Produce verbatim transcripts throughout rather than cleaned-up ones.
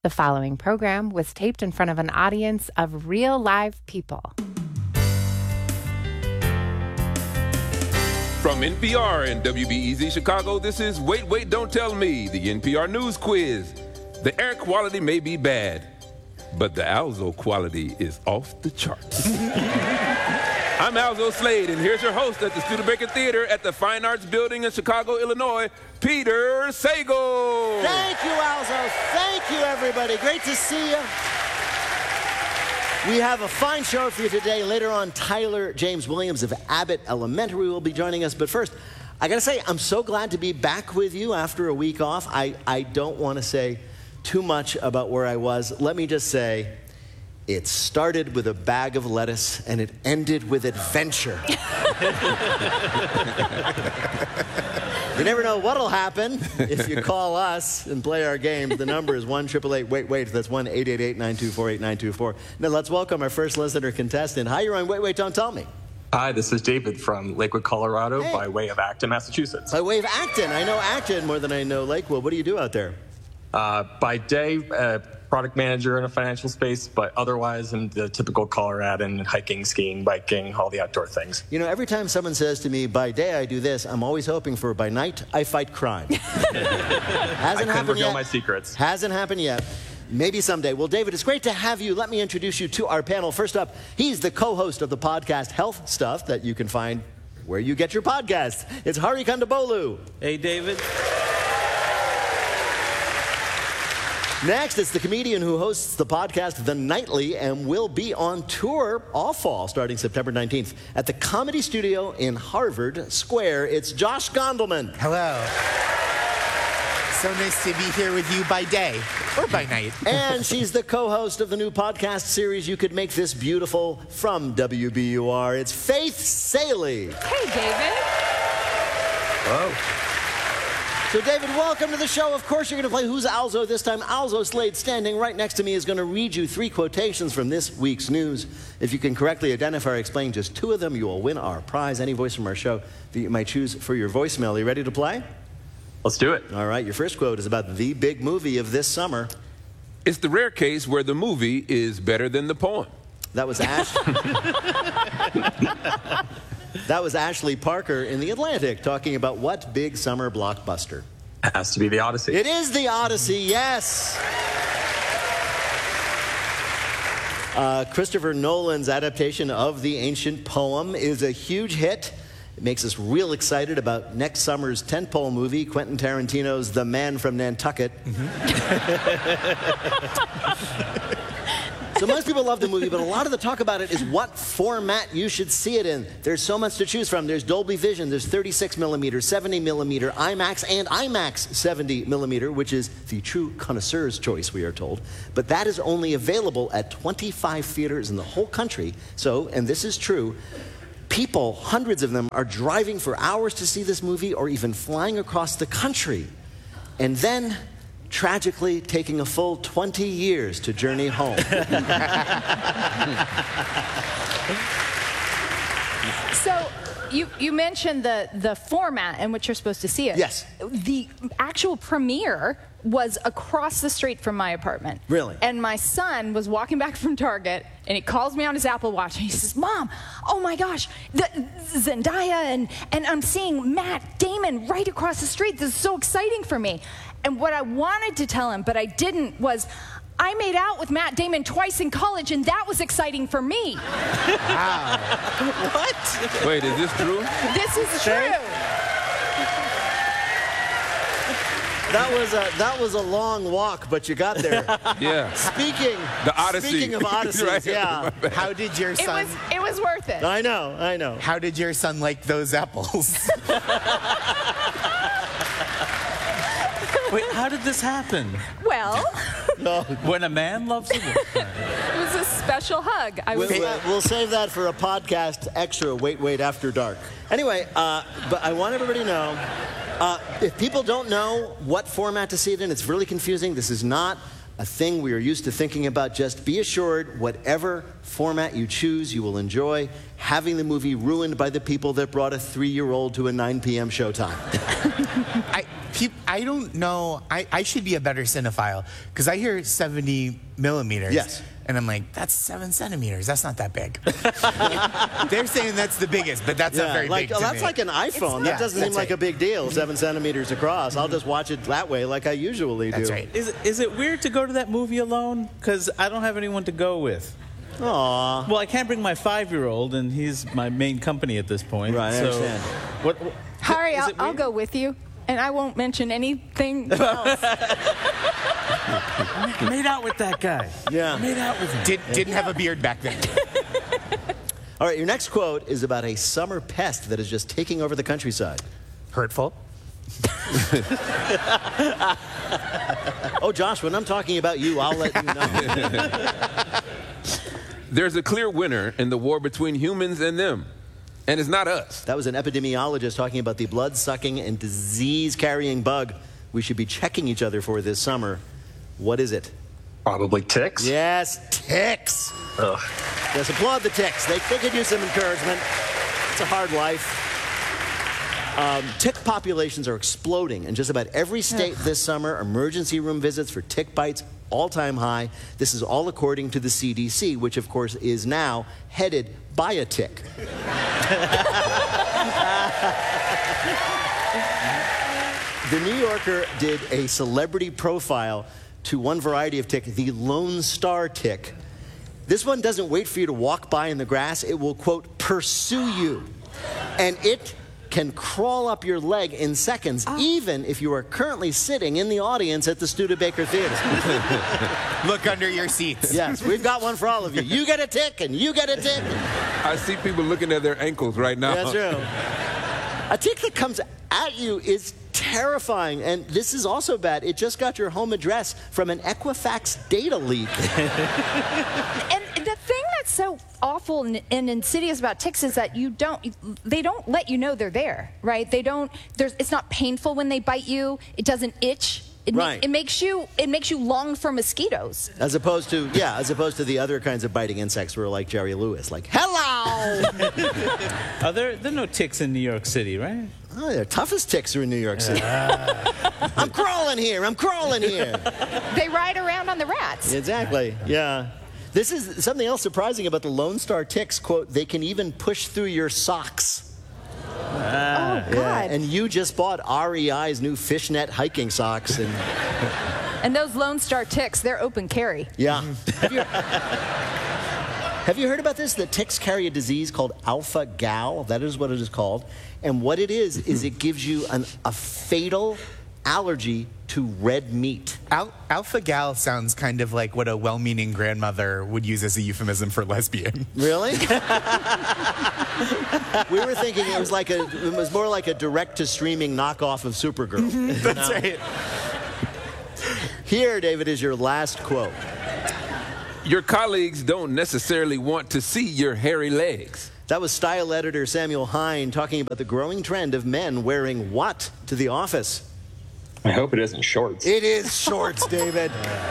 The following program was taped in front of an audience of real live people. From N P R and W B E Z Chicago, this is Wait, Wait, Don't Tell Me, the N P R News Quiz. The air quality may be bad, but the Alzo quality is off the charts. I'm Alzo Slade, and here's your host at the Studebaker Theater at the Fine Arts Building in Chicago, Illinois, Peter Sagal. Thank you, Alzo. Thank you, everybody. Great to see you. We have a fine show for you today. Later on, Tyler James Williams of Abbott Elementary will be joining us. But first, I got to say, I'm so glad to be back with you after a week off. I, I don't want to say too much about where I was. Let me just say, it started with a bag of lettuce, and it ended with adventure. You never know what'll happen if you call us and play our game. The number is one eight eight eight, wait, wait. That's one eight eight eight, nine two four, eight nine two four. Now, let's welcome our first listener contestant. Hi, you're on Wait, Wait, Don't Tell Me. Hi, this is David from Lakewood, Colorado, hey. by way of Acton, Massachusetts. By way of Acton. I know Acton more than I know Lakewood. What do you do out there? Uh, by day, uh, product manager in a financial space, but otherwise I'm the typical Coloradan, hiking, skiing, biking, all the outdoor things. You know, every time someone says to me, by day I do this, I'm always hoping for by night I fight crime. Hasn't I happened reveal yet. my secrets. Hasn't happened yet. Maybe someday. Well, David, it's great to have you. Let me introduce you to our panel. First up, he's the co-host of the podcast Health Stuff that you can find where you get your podcasts. It's Hari Kondabolu. Hey, David. Next, it's the comedian who hosts the podcast The Nightly and will be on tour all fall starting September nineteenth at the Comedy Studio in Harvard Square. It's Josh Gondelman. Hello. So nice to be here with you by day or by night. And she's the co-host of the new podcast series You Could Make This Beautiful from W B U R. It's Faith Salie. Hey, David. Whoa. So, David, welcome to the show. Of course, you're going to play Who's Alzo this time. Alzo Slade, standing right next to me, is going to read you three quotations from this week's news. If you can correctly identify or explain just two of them, you will win our prize, any voice from our show that you might choose for your voicemail. Are you ready to play? Let's do it. All right, your first quote is about the big movie of this summer. It's the rare case where the movie is better than the poem. That was Ash. That was Ashley Parker in The Atlantic talking about what big summer blockbuster? It has to be The Odyssey. It is The Odyssey, yes. Uh, Christopher Nolan's adaptation of the ancient poem is a huge hit. It makes us real excited about next summer's tentpole movie, Quentin Tarantino's The Man from Nantucket. Mm-hmm. So most people love the movie, but a lot of the talk about it is what format you should see it in. There's so much to choose from. There's Dolby Vision, there's thirty-six millimeter, seventy millimeter, IMAX, and IMAX seventy millimeter, which is the true connoisseur's choice, we are told. But that is only available at twenty-five theaters in the whole country. So, and this is true, people, hundreds of them, are driving for hours to see this movie or even flying across the country. And then, tragically, taking a full twenty years to journey home. So, you, you mentioned the, the format in which you're supposed to see it. Yes. The actual premiere was across the street from my apartment. Really? And my son was walking back from Target, and he calls me on his Apple Watch, and he says, Mom, oh my gosh, the, Zendaya, and, and I'm seeing Matt Damon right across the street. This is so exciting for me. And what I wanted to tell him, but I didn't, was I made out with Matt Damon twice in college, and that was exciting for me. Wow. What? Wait, is this true? This is true. That was a that was a long walk, but you got there. Yeah. Speaking The Odyssey. Speaking of Odysseys, Right. yeah. How did your It son... was, it was worth it. I know, I know. How did your son like those apples? Wait, how did this happen? Well, When a man loves a woman. it was a special hug. I was. We'll, uh, we'll save that for a podcast extra, Wait, Wait, After Dark. Anyway, uh, but I want everybody to know, uh, if people don't know what format to see it in, it's really confusing. This is not a thing we are used to thinking about. Just be assured, whatever format you choose, you will enjoy having the movie ruined by the people that brought a three-year-old to a nine p m showtime. I, Pe- I don't know. I, I should be a better cinephile because I hear seventy millimeters. Yes. And I'm like, that's seven centimeters. That's not that big. They're saying that's the biggest, but that's Yeah, not very like, big oh, to that's me. like an iPhone. not. That doesn't Yeah, seem that's like a right. big deal, seven centimeters across. I'll just watch it that way like I usually do. That's right. Is it, is it weird to go to that movie alone? Because I don't have anyone to go with. Aw. Well, I can't bring my five-year-old, and he's my main company at this point. Right, I so understand. What, what, Harry, is I'll, it I'll weird? go with you, and I won't mention anything else. I made out with that guy. Yeah. I made out with him. Did, didn't have a beard back then. All right, your next quote is about a summer pest that is just taking over the countryside. Hurtful. Oh, Josh, when I'm talking about you, I'll let you know. There's a clear winner in the war between humans and them, and it's not us. That was an epidemiologist talking about the blood-sucking and disease-carrying bug we should be checking each other for this summer. What is it? Probably ticks. Yes, ticks. Ugh. Yes, applaud the ticks. They, they could use some encouragement. It's a hard life. Um, tick populations are exploding in just about every state this summer. Emergency room visits for tick bites, all-time high. This is all according to the C D C, which, of course, is now headed by a tick. The New Yorker did a celebrity profile to one variety of tick, the Lone Star tick. This one doesn't wait for you to walk by in the grass. It will, quote, pursue you. And it can crawl up your leg in seconds, oh. even if you are currently sitting in the audience at the Studebaker Theater. Look under your seats. Yes, we've got one for all of you. You get a tick, and you get a tick. I see people looking at their ankles right now. That's true. A tick that comes at you is terrifying, and this is also bad. It just got your home address from an Equifax data leak. And the thing that's so awful and, and insidious about ticks is that you don't, they don't let you know they're there, right? They don't, there's, it's not painful when they bite you. It doesn't itch. It, Right. ma- it makes you, it makes you long for mosquitoes. As opposed to, yeah, as opposed to the other kinds of biting insects where like Jerry Lewis, like, hello! Are there, there are no ticks in New York City, right? Oh, the toughest ticks are in New York City. I'm crawling here, I'm crawling here. They ride around on the rats. Exactly, yeah. This is something else surprising about the Lone Star ticks, quote, they can even push through your socks. Oh, God. Yeah, and you just bought R E I's new fishnet hiking socks. And And those Lone Star ticks, they're open carry. yeah. Have you, have you heard about this? That ticks carry a disease called alpha-gal. That is what it is called. And what it is, is it gives you an, a fatal allergy to red meat. Al- alpha gal sounds kind of like what a well-meaning grandmother would use as a euphemism for lesbian. Really? We were thinking it was like a, it was more like a direct-to-streaming knockoff of Supergirl. That's right. Here, David, is your last quote. Your colleagues don't necessarily want to see your hairy legs. That was style editor Samuel Hine talking about the growing trend of men wearing what to the office? I hope it isn't shorts. It is shorts, David.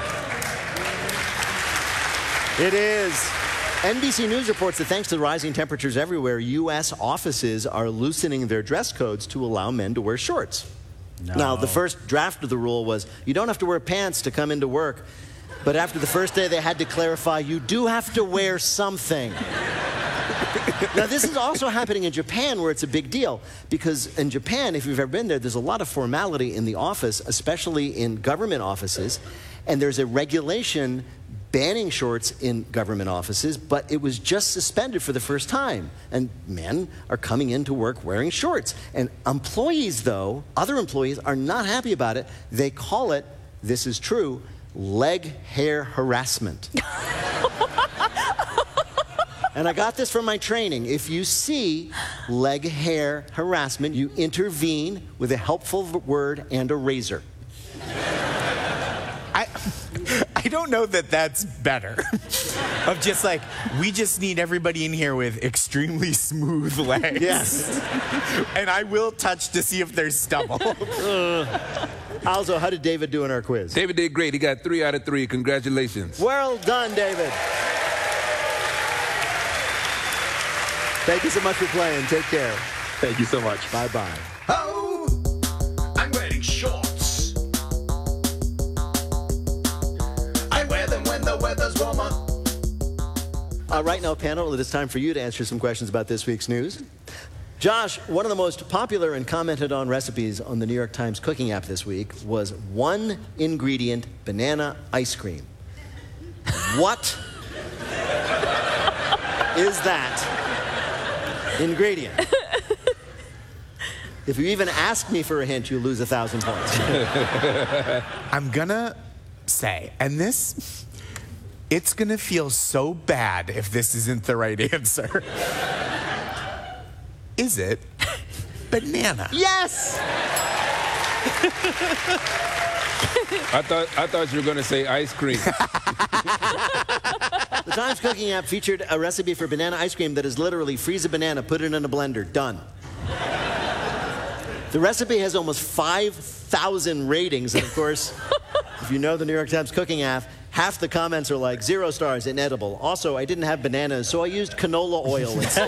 It is. N B C News reports that thanks to the rising temperatures everywhere, U S offices are loosening their dress codes to allow men to wear shorts. No. Now, the first draft of the rule was you don't have to wear pants to come into work. But after the first day, they had to clarify you do have to wear something. Now, this is also happening in Japan, where it's a big deal. Because in Japan, if you've ever been there, there's a lot of formality in the office, especially in government offices. And there's a regulation banning shorts in government offices, but it was just suspended for the first time. And men are coming into work wearing shorts. And employees, though, other employees, are not happy about it. They call it, this is true, leg hair harassment. And I got this from my training. If you see leg hair harassment, you intervene with a helpful word and a razor. I, I don't know that that's better. Of just like, we just need everybody in here with extremely smooth legs. Yes. And I will touch to see if there's stubble. Also, how did David do in our quiz? David did great. He got three out of three. Congratulations. Well done, David. Thank you so much for playing. Take care. Thank you so much. Bye-bye. Oh, I'm wearing shorts. Uh, right now, panel, it is time for you to answer some questions about this week's news. Josh, one of the most popular and commented on recipes on the New York Times cooking app this week was one ingredient banana ice cream. What is that ingredient? If you even ask me for a hint, you lose a thousand points. I'm gonna say, and this, it's gonna feel so bad if this isn't the right answer. Is it banana? Yes! I thought I thought you were going to say ice cream. The Times cooking app featured a recipe for banana ice cream that is literally freeze a banana, put it in a blender, done. The recipe has almost five thousand ratings, and of course, if you know the New York Times cooking app, half the comments are like, zero stars, inedible. Also, I didn't have bananas, so I used canola oil instead.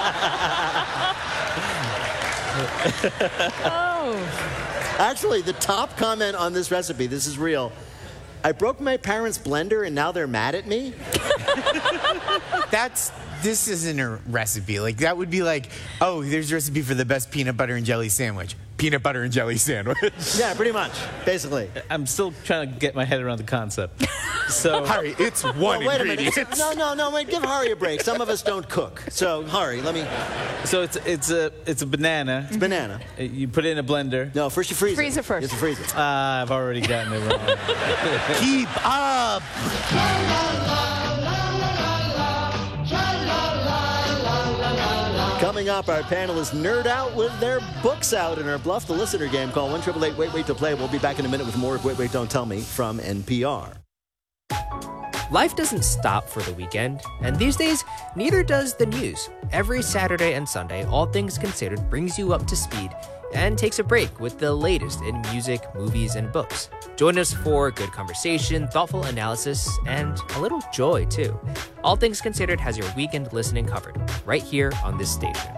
Oh. Actually, the top comment on this recipe, this is real, I broke my parents' blender and now they're mad at me. That's, this isn't a recipe. Like, that would be like, oh, there's a recipe for the best peanut butter and jelly sandwich. Peanut butter and jelly sandwich. Yeah, pretty much, basically. I'm still trying to get my head around the concept. So, Harry, it's one Well, wait a ingredient. minute. No, no, no, wait, give Hari a break. Some of us don't cook. So, Hari, let me... so it's it's a it's a banana. It's banana. You put it in a blender. No, first you freeze, Freeze it first. You have to freeze it. Ah, I've already gotten it wrong. Keep up. Coming up, our panelists nerd out with their books out in our Bluff the Listener game. Call one eight eight eight, wait, wait to play. We'll be back in a minute with more of Wait, Wait, Don't Tell Me from N P R. Life doesn't stop for the weekend, and these days, neither does the news. Every Saturday and Sunday, All Things Considered brings you up to speed and takes a break with the latest in music, movies, and books. Join us for good conversation, thoughtful analysis, and a little joy, too. All Things Considered has your weekend listening covered, right here on this station.